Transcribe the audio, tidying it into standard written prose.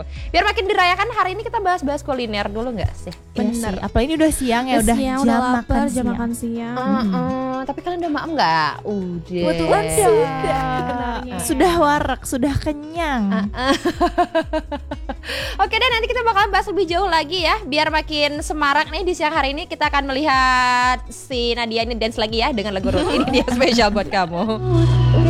Biar makin dirayakan hari ini kita bahas-bahas kuliner dulu gak sih? Bener. Apalagi ini udah siang ya, udah siang, jam udah makan lapar, jam siang. makan siang. Tapi kalian udah maem gak? Udah. Kebetulan sudah. Sudah warak, sudah kenyang. Oke deh, nanti kita bakalan bahas lebih jauh lagi ya. Biar makin semarak nih di siang hari ini, kita akan melihat si Nadia ini dance lagi ya dengan lagu Ruth. Ini dia spesial buat kamu.